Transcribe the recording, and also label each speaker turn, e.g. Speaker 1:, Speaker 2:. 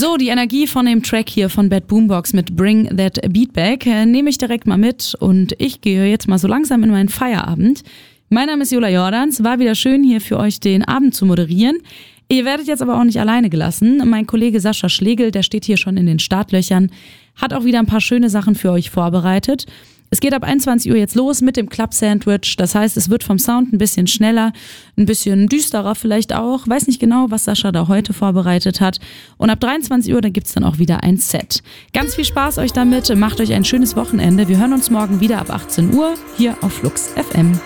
Speaker 1: So, die Energie von dem Track hier von Bad Boombox mit Bring That Beat Back nehme ich direkt mal mit und ich gehe jetzt mal so langsam in meinen Feierabend. Mein Name ist Jola Jordans, war wieder schön hier für euch den Abend zu moderieren. Ihr werdet jetzt aber auch nicht alleine gelassen. Mein Kollege Sascha Schlegel, der steht hier schon in den Startlöchern, hat auch wieder ein paar schöne Sachen für euch vorbereitet. Es geht ab 21 Uhr jetzt los mit dem Club Sandwich. Das heißt, es wird vom Sound ein bisschen schneller, ein bisschen düsterer vielleicht auch. Weiß nicht genau, was Sascha da heute vorbereitet hat. Und ab 23 Uhr, da gibt's dann auch wieder ein Set. Ganz viel Spaß euch damit. Macht euch ein schönes Wochenende. Wir hören uns morgen wieder ab 18 Uhr hier auf Flux FM.